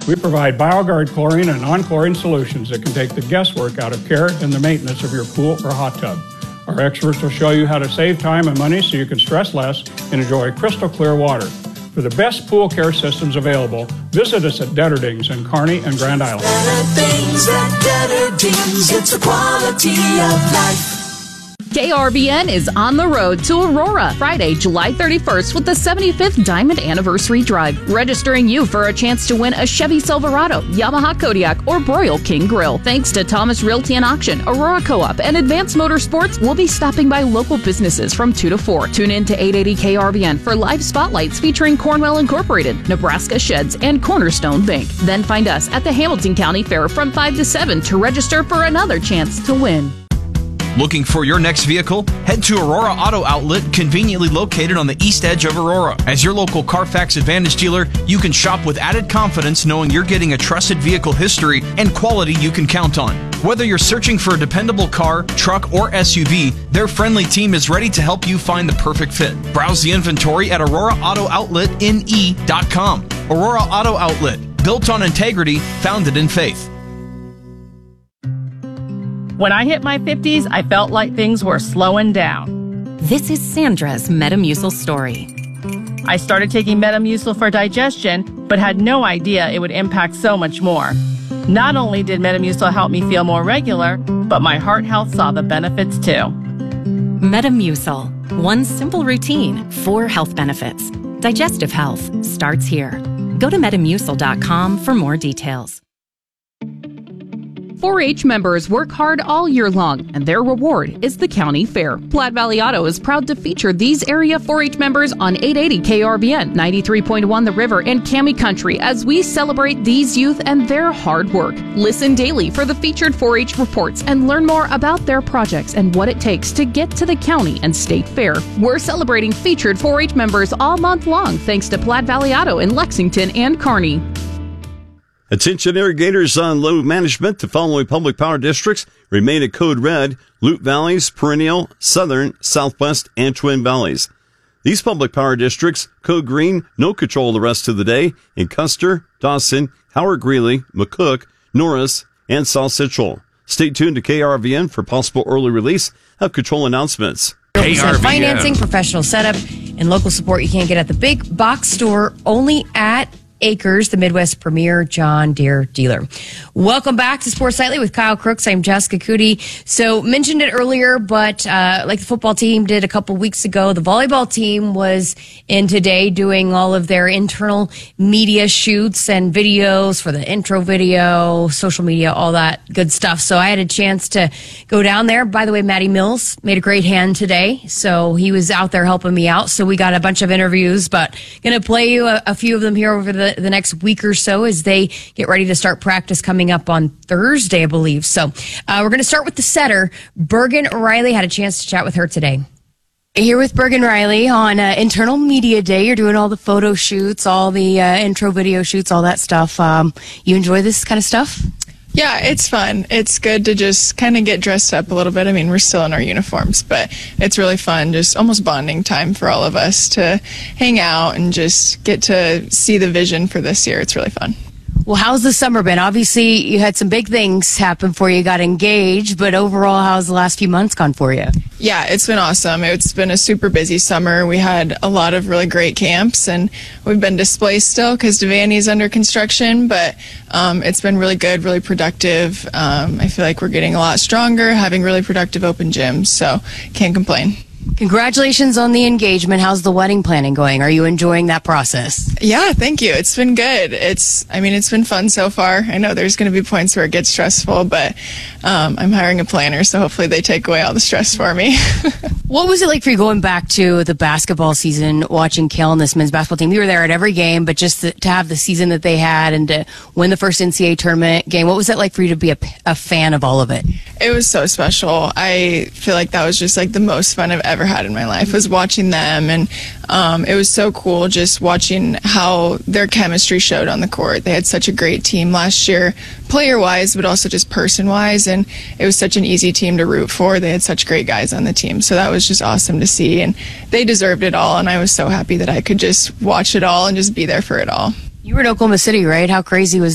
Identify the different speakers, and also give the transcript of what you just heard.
Speaker 1: We provide BioGuard chlorine and non-chlorine solutions that can take the guesswork out of care and the maintenance of your pool or hot tub. Our experts will show you how to save time and money so you can stress less and enjoy crystal clear water. For the best pool care systems available, visit us at Detterdings in Kearney and Grand Island.
Speaker 2: Detterdings at Detterdings, it's the quality of life.
Speaker 3: KRBN is on the road to Aurora Friday, July 31st with the 75th Diamond Anniversary Drive, registering you for a chance to win a Chevy Silverado, Yamaha Kodiak, or Broil King Grill. Thanks to Thomas Realty and Auction, Aurora Co-op, and Advanced Motorsports, we'll be stopping by local businesses from 2 to 4. Tune in to 880 KRBN for live spotlights featuring Cornwell Incorporated, Nebraska Sheds, and Cornerstone Bank. Then find us at the Hamilton County Fair from 5 to 7 to register for another chance to win.
Speaker 4: Looking for your next vehicle? Head to Aurora Auto Outlet, conveniently located on the east edge of Aurora. As your local Carfax Advantage dealer, you can shop with added confidence knowing you're getting a trusted vehicle history and quality you can count on. Whether you're searching for a dependable car, truck, or SUV, their friendly team is ready to help you find the perfect fit. Browse the inventory at AuroraAutoOutletNE.com. Aurora Auto Outlet, built on integrity, founded in faith.
Speaker 5: When I hit my 50s, I felt like things were slowing down.
Speaker 6: This is Sandra's Metamucil story.
Speaker 5: I started taking Metamucil for digestion, but had no idea it would impact so much more. Not only did Metamucil help me feel more regular, but my heart health saw the benefits too.
Speaker 6: Metamucil. One simple routine, 4 health benefits. Digestive health starts here. Go to Metamucil.com for more details.
Speaker 3: 4-H members work hard all year long, and their reward is the county fair. Platte Valley Auto is proud to feature these area 4-H members on 880 KRBN, 93.1 The River, and Cami Country as we celebrate these youth and their hard work. Listen daily for the featured 4-H reports and learn more about their projects and what it takes to get to the county and state fair. We're celebrating featured 4-H members all month long thanks to Platte Valley Auto in Lexington and Kearney.
Speaker 7: Attention irrigators on load management. The following public power districts remain at code red: Loop Valleys, Perennial, Southern, Southwest, and Twin Valleys. These public power districts, code green, no control the rest of the day in Custer, Dawson, Howard Greeley, McCook, Norris, and South Central. Stay tuned to KRVN for possible early release of control announcements.
Speaker 8: Financing, professional setup, and local support you can't get at the big box store, only at Acres, the Midwest premier John Deere dealer. Welcome back to Sports Nightly with Kyle Crooks. I'm Jessica Cootie. So mentioned it earlier, but like the football team did a couple weeks ago, the volleyball team was in today doing all of their internal media shoots and videos for the intro video, social media, all that good stuff. So I had a chance to go down there. By the way, Matty Mills made a great hand today, so he was out there helping me out. So we got a bunch of interviews, but going to play you a few of them here over the next week or so as they get ready to start practice coming up on Thursday, I believe. So we're going to start with the setter. Bergen Riley. Had a chance to chat with her today. Here with Bergen Riley on Internal Media Day. You're doing all the photo shoots, all the intro video shoots, all that stuff. You enjoy this kind of stuff?
Speaker 9: Yeah, it's fun. It's good to just kind of get dressed up a little bit. I mean, we're still in our uniforms, but it's really fun, just almost bonding time for all of us to hang out and just get to see the vision for this year. It's really fun.
Speaker 8: Well, how's the summer been? Obviously, you had some big things happen for you, got engaged, but overall, how's the last few months gone for you?
Speaker 9: Yeah, it's been awesome. It's been a super busy summer. We had a lot of really great camps, and we've been displaced still because Devaney's under construction, but it's been really good, really productive. I feel like we're getting a lot stronger, having really productive open gyms, so can't complain.
Speaker 8: Congratulations on the engagement. How's the wedding planning going? Are you enjoying that process?
Speaker 9: Yeah, thank you. It's been good. It's been fun so far. I know there's going to be points where it gets stressful, but I'm hiring a planner, so hopefully they take away all the stress for me.
Speaker 8: What was it like for you going back to the basketball season, watching Kale and this men's basketball team? You were there at every game, but just to have the season that they had and to win the first NCAA tournament game, what was it like for you to be a fan of all of it?
Speaker 9: It was so special. I feel like that was just like the most fun I've ever had in my life, was watching them, and it was so cool just watching how their chemistry showed on the court. They had such a great team last year, player-wise, but also just person-wise, and it was such an easy team to root for. They had such great guys on the team, so that was just awesome to see, and they deserved it all, and I was so happy that I could just watch it all and just be there for it all.
Speaker 8: You were in Oklahoma City, right? How crazy was